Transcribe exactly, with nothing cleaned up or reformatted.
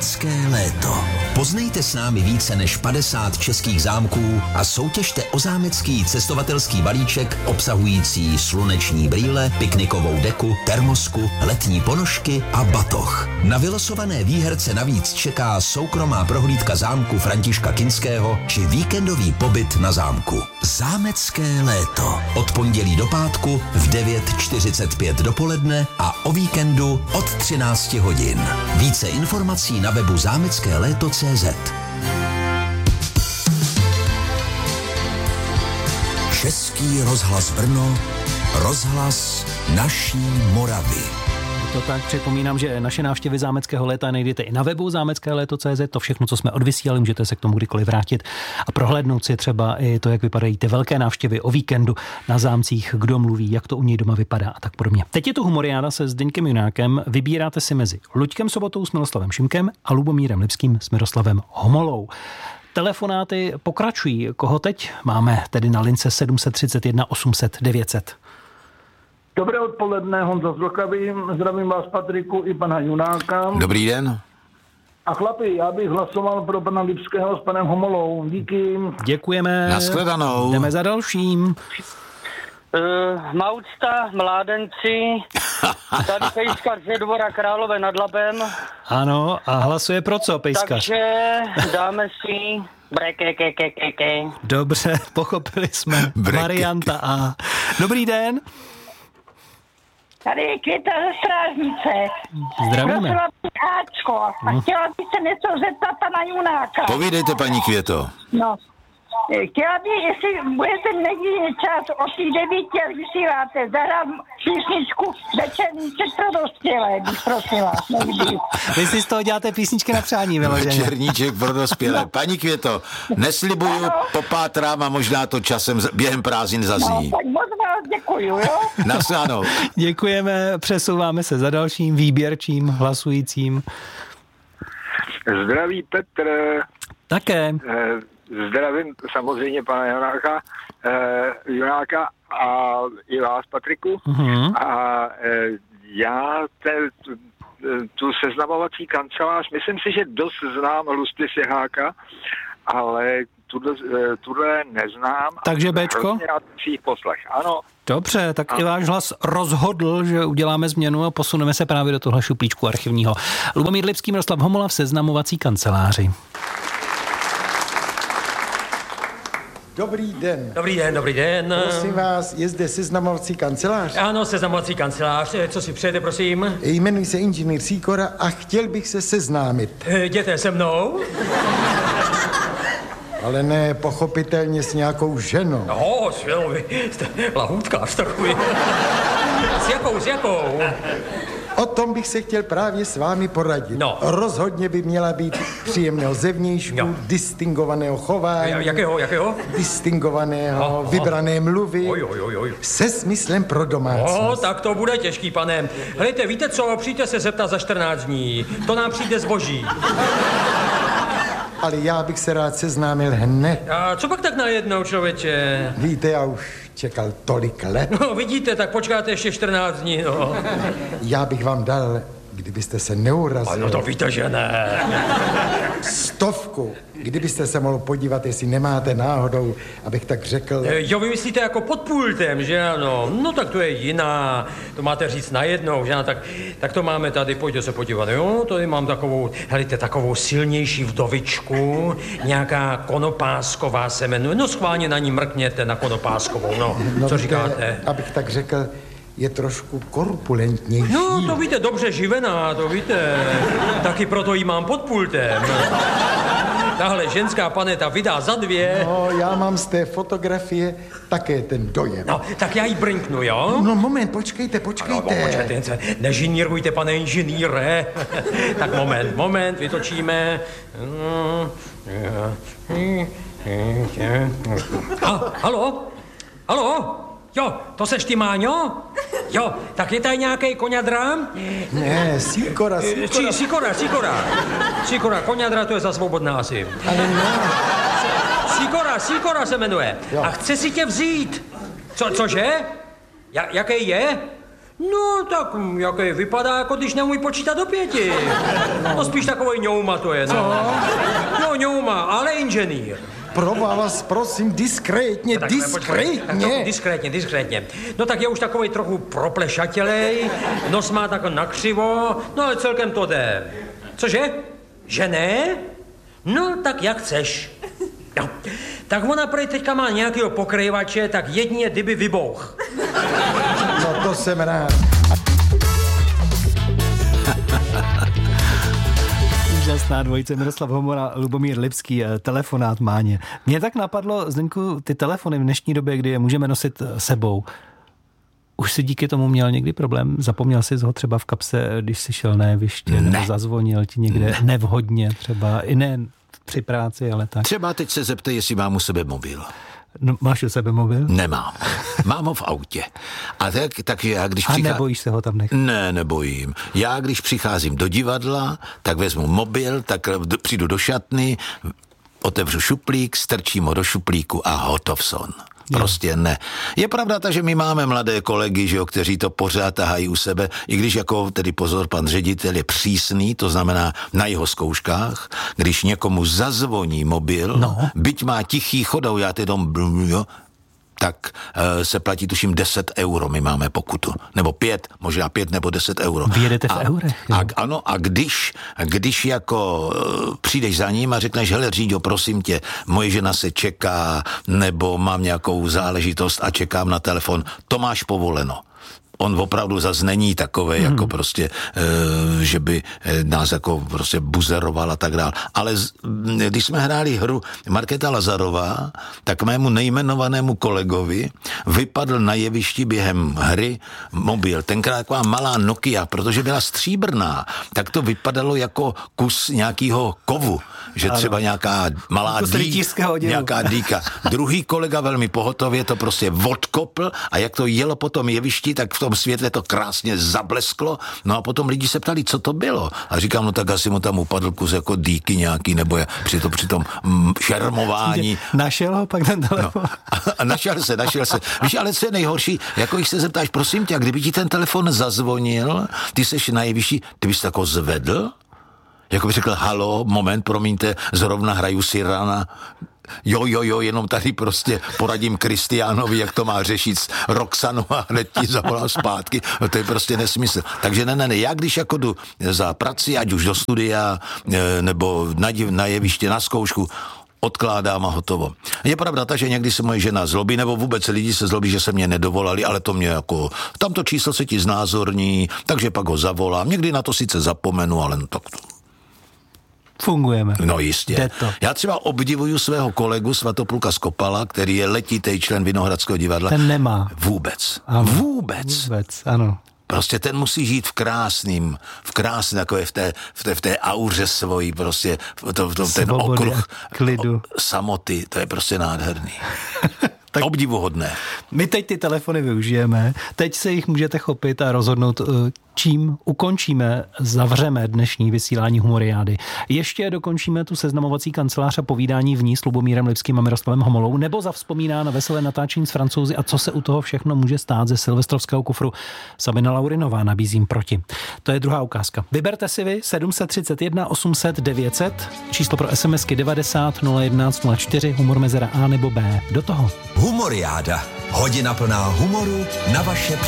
Zámecké léto. Poznejte s námi více než padesát českých zámků a soutěžte o zámecký cestovatelský balíček obsahující sluneční brýle, piknikovou deku, termosku, letní ponožky a batoh. Na vylosované výherce navíc čeká soukromá prohlídka zámku Františka Kinského či víkendový pobyt na zámku. Zámecké léto. Od pondělí do pátku v devět čtyřicet pět dopoledne a o víkendu od třináct hodin. Více informací na webu zámecké léto tečka cé zet. Český rozhlas Brno, rozhlas naší Moravy. To tak připomínám, že naše návštěvy zámeckého léta najdete i na webu zámecké léto tečka cé zet. To všechno, co jsme odvysílali, můžete se k tomu kdykoliv vrátit a prohlédnout si třeba i to, jak vypadají ty velké návštěvy o víkendu na zámcích, kdo mluví, jak to u něj doma vypadá a tak podobně. Teď je tu humoriáda se Zdeňkem Junákem. Vybíráte si mezi Luďkem Sobotou s Miroslavem Šimkem a Lubomírem Lipským s Miroslavem Homolou. Telefonáty pokračují. Koho teď máme tedy na lince sedm set třicet jedna osm set devět set? Dobré odpoledne, Honza z Vltavy, zdravím vás Patriku i pana Junáka. Dobrý den. A chlapi, já bych hlasoval pro pana Lipského s panem Homolou. Díky. Děkujeme. Nashledanou. Jdeme za dalším. Uh, Maucta, mládenci, tady Pejskař ze Dvora Králové nad Labem. Ano, a hlasuje pro co, Pejskař? Takže dáme si brekekekekeke. Dobře, pochopili jsme. Breke. Varianta A. Dobrý den. Tady je Květa ze Strážnice. Zdravíme. Prosila bych Áčko a chtěla bych se něco zeptat pana Junáka. Povídejte, paní Květo. No, chtěla bych, jestli budete někdy čas od té devíti, jak vysíláte, zahrám písničku Večerníček pro dospělé, bych prosila. Někdy. Vy si z toho děláte písničky na přání, vyloženě. Večerníček pro dospělé. Paní Květo, neslibuju, popátrám a možná to časem během prázdnin No, zazní. tak moc vás děkuju, jo? Naslánou. Děkujeme, přesouváme se za dalším výběrčím hlasujícím. Zdraví Petr. Také. Zdravím samozřejmě pana Junáka, Junáka a i vás, Patriku. Uh-huh. A já te, tu seznamovací kancelář, myslím si, že dost znám Lusty Seháka, ale tuhle, tuhle neznám. Takže Béčko? Hrozně rád si jich poslech. Ano. Dobře, tak a... i váš hlas rozhodl, že uděláme změnu a posuneme se právě do tohle šuplíčku archivního. Lubomír Lipský, Miroslav Homola v seznamovací kanceláři. Dobrý den. Dobrý den, dobrý den. Prosím vás, je zde seznamovací kancelář? Ano, seznamovací kancelář. Co si přejete, prosím? Jmenuji se inženýr Sýkora a chtěl bych se seznámit. Jděte se mnou? Ale ne pochopitelně s nějakou ženou. No, s ženou, vy jste lahůdkář takový. S jakou, s jakou? O tom bych se chtěl právě s vámi poradit. No. Rozhodně by měla být příjemného zevnějšku, no. distingovaného chování. Jakého, jakého? Distingovaného, Aha, aha. vybrané mluvy. Oj, oj, oj, oj. Se smyslem pro domácnost. No, tak to bude těžký, pane. Hlejte, víte co, přijďte se zeptat za čtrnáct dní. To nám přijde zboží. Ale já bych se rád seznámil hned. A co pak tak najednou, člověče? Víte, já už čekal tolik let. No, vidíte, tak počkáte ještě čtrnáct dní, no. Já bych vám dal, kdybyste se neurazil. Ano, to víte, že ne. Stovku. Kdybyste se mohl podívat, jestli nemáte náhodou, abych tak řekl... Jo, vy myslíte jako pod pultem, že ano? No tak to je jiná. To máte říct najednou, že ano? Tak, tak to máme tady, pojďte se podívat, jo? Tady mám takovou, helejte, takovou silnější vdovičku, nějaká konopásková se jmenuje. No schválně na ní mrkněte, na konopáskovou, no. no Co víte, říkáte? Abych tak řekl, je trošku korpulentnější. No, to víte, dobře živená, to víte. Taky proto jí mám pod pultem. Tahle ženská paneta vydá za dvě. No, já mám z té fotografie také ten dojem. No, tak já jí brinknu, jo? No, moment, počkejte, počkejte. No, no, počkejte, nežinírujte, pane inženýre. Tak moment, moment, vytočíme. Ha, halo? Halo? Jo, to seš ty, Máňo? Jo, tak je tady nějaký koňadra? Ne, Sýkora, Sýkora. Sýkora, Sýkora. Sýkora, koňadra, to je za svobodná asi. Ale ne. Sýkora, Sýkora se jmenuje. Jo. A chce si tě vzít. Co, cože? Ja, jaký je? No, tak jaký vypadá, jako když neumí počítat do pěti. No, spíš takový ňouma to je, no. Co? No, ňouma, ale inženýr. Pro vás, prosím, diskrétně, Tak, diskrétně. Tak trochu diskrétně, diskrétně. No tak je už takovej trochu proplešatělej, nos má tak nakřivo, no ale celkem to jde. Cože? Že ne? No tak jak chceš. No. Tak ona prej teďka má nějakýho pokrývače, tak jedině kdyby vybouch. No to jsem rád. Úžasná dvojice Miroslav Homora, Lubomír Lipský, telefonát Máně. Mně tak napadlo, Zdeňku, ty telefony v dnešní době, kdy je můžeme nosit sebou. Už jsi díky tomu měl někdy problém? Zapomněl jsi ho třeba v kapse, když jsi šel na jeviště, ne. nebo zazvonil ti někde ne. nevhodně třeba, i ne při práci, ale tak. Třeba teď se zeptej, jestli mám u sebe mobil. No, máš u sebe mobil? Nemám. Mám ho v autě. A tak, takže já když A přichá... nebojíš se ho tam nechat? Ne, nebojím. Já když přicházím do divadla, tak vezmu mobil, tak přijdu do šatny, otevřu šuplík, strčím ho do šuplíku a hotov son. Prostě ne. Je pravda ta, že my máme mladé kolegy, že jo, kteří to pořád tahají u sebe, i když jako tedy pozor, pan ředitel je přísný, to znamená na jeho zkouškách, když někomu zazvoní mobil, no. byť má tichý chodou, já ty dom, jo, tak e, se platí tuším deset euro, my máme pokutu. Nebo pět, možná pět nebo deset euro. Vy jedete v a, eurech. A, ano, a když, když jako e, přijdeš za ním a řekneš, hele Říďo, prosím tě, moje žena se čeká, nebo mám nějakou záležitost a čekám na telefon, to máš povoleno. On opravdu zase není takovej, hmm. jako prostě, e, že by nás jako prostě buzeroval a tak dál. Ale z, když jsme hráli hru Markéta Lazarová, tak mému nejmenovanému kolegovi vypadl na jevišti během hry mobil. Tenkrát taková malá Nokia, protože byla stříbrná, tak to vypadalo jako kus nějakého kovu, že ano. třeba nějaká malá dý, nějaká dýka. Druhý kolega velmi pohotově to prostě odkopl a jak to jelo po tom jevišti, tak v tom světle to krásně zablesklo, no a potom lidi se ptali, co to bylo. A říkám, no tak asi mu tam upadl kus jako dýky nějaký, nebo je při, to, při tom mm, šermování. Našel ho pak ten telefon? No, a, a našel se, našel se. Víš, ale co je nejhorší, jako když se zeptáš, prosím tě, a kdyby ti ten telefon zazvonil, ty seš na jevišti, ty bys tako zvedl? Jako by řekl, halo, moment, promiňte, zrovna hraju Cyrana. Jo, jo, jo, jenom tady prostě poradím Kristiánovi, jak to má řešit s Roxanou a hned ti zavolám zpátky. No, to je prostě nesmysl. Takže ne, ne, ne, já když jako jdu za prací, ať už do studia, nebo na, na jeviště, na zkoušku, odkládám a hotovo. Je pravda ta, že někdy se moje žena zlobí, nebo vůbec lidi se zlobí, že se mě nedovolali, ale to mě jako, tamto číslo se ti znázorní, takže pak ho zavolám. Někdy na to sice zapomenu, ale no tak to... Fungujeme. No jistě. Já třeba obdivuju svého kolegu Svatopluka Skopala, který je letitý člen Vinohradského divadla. Ten nemá. Vůbec. Ano. Vůbec. Vůbec, ano. Prostě ten musí žít v krásným, v krásném, jako je v té, v té, v té auře svojí, prostě v to, v to, ten okruh klidu. Samoty, to je prostě nádherný. Tak obdivuhodné. My teď ty telefony využijeme, teď se jich můžete chopit a rozhodnout, čím ukončíme, zavřeme dnešní vysílání Humoriády. Ještě dokončíme tu seznamovací kancelář a povídání v ní s Lubomírem Lipským a Miroslavem Homolou, nebo zavzpomíná na veselé natáčení s Francouzi a co se u toho všechno může stát ze silvestrovského kufru. Sabina Laurinová nabízím proti. To je druhá ukázka. Vyberte si vy sedm set třicet jedna osm set devět set, číslo pro SMSky devadesát nula jedenáct nula čtyři, humor mezera A nebo B. Do toho. Humoriáda. Hodina plná humoru na vaše